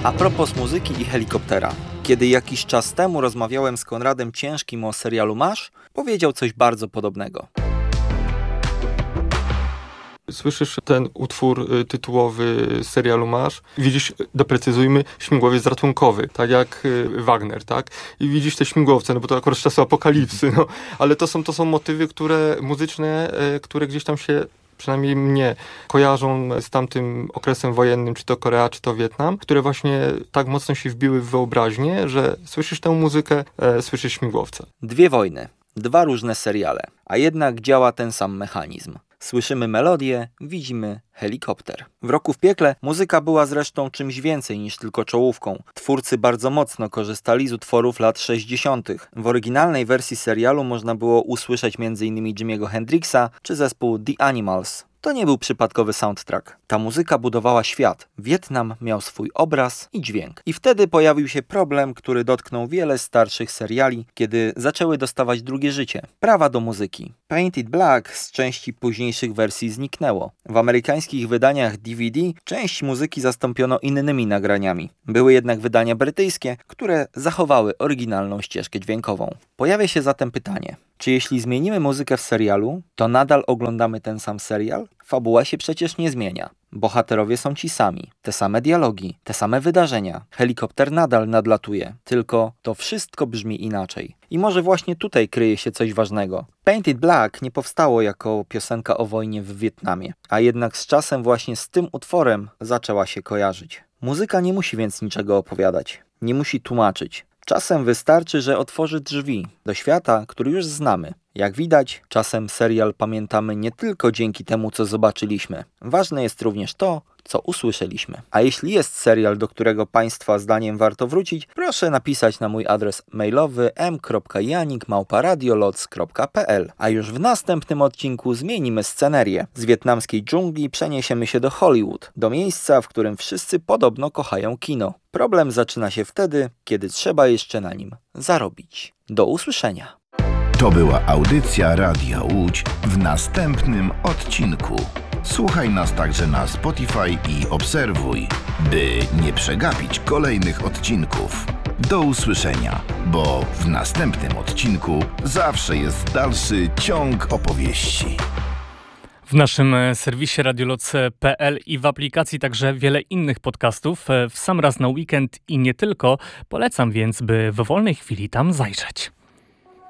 A propos muzyki i helikoptera. Kiedy jakiś czas temu rozmawiałem z Konradem Ciężkim o serialu MASH, powiedział coś bardzo podobnego. Słyszysz ten utwór tytułowy serialu MASH, widzisz, doprecyzujmy, śmigłowiec ratunkowy, tak jak Wagner, tak? I widzisz te śmigłowce, no bo to akurat z czasu apokalipsy, no. Ale to są motywy, muzyczne, które gdzieś tam się, przynajmniej mnie, kojarzą z tamtym okresem wojennym, czy to Korea, czy to Wietnam, które właśnie tak mocno się wbiły w wyobraźnię, że słyszysz tę muzykę, słyszysz śmigłowce. 2 wojny, 2 różne seriale, a jednak działa ten sam mechanizm. Słyszymy melodię, widzimy helikopter. W Roku w piekle muzyka była zresztą czymś więcej niż tylko czołówką. Twórcy bardzo mocno korzystali z utworów lat 60. W oryginalnej wersji serialu można było usłyszeć m.in. Jimmy'ego Hendrixa czy zespół The Animals. To nie był przypadkowy soundtrack. Ta muzyka budowała świat. Wietnam miał swój obraz i dźwięk. I wtedy pojawił się problem, który dotknął wiele starszych seriali, kiedy zaczęły dostawać drugie życie. Prawa do muzyki. Painted Black z części późniejszych wersji zniknęło. W amerykańskich wydaniach DVD część muzyki zastąpiono innymi nagraniami. Były jednak wydania brytyjskie, które zachowały oryginalną ścieżkę dźwiękową. Pojawia się zatem pytanie, czy jeśli zmienimy muzykę w serialu, to nadal oglądamy ten sam serial? Fabuła się przecież nie zmienia. Bohaterowie są ci sami, te same dialogi, te same wydarzenia. Helikopter nadal nadlatuje, tylko to wszystko brzmi inaczej. I może właśnie tutaj kryje się coś ważnego. Painted Black nie powstało jako piosenka o wojnie w Wietnamie, a jednak z czasem właśnie z tym utworem zaczęła się kojarzyć. Muzyka nie musi więc niczego opowiadać, nie musi tłumaczyć. Czasem wystarczy, że otworzy drzwi do świata, który już znamy. Jak widać, czasem serial pamiętamy nie tylko dzięki temu, co zobaczyliśmy. Ważne jest również to, co usłyszeliśmy. A jeśli jest serial, do którego Państwa zdaniem warto wrócić, proszę napisać na mój adres mailowy m.janik@radioloc.pl. A już w następnym odcinku zmienimy scenerię. Z wietnamskiej dżungli przeniesiemy się do Hollywood, do miejsca, w którym wszyscy podobno kochają kino. Problem zaczyna się wtedy, kiedy trzeba jeszcze na nim zarobić. Do usłyszenia. To była audycja Radia Łódź w następnym odcinku. Słuchaj nas także na Spotify i obserwuj, by nie przegapić kolejnych odcinków. Do usłyszenia, bo w następnym odcinku zawsze jest dalszy ciąg opowieści. W naszym serwisie radioloc.pl i w aplikacji także wiele innych podcastów w sam raz na weekend i nie tylko. Polecam więc, by w wolnej chwili tam zajrzeć.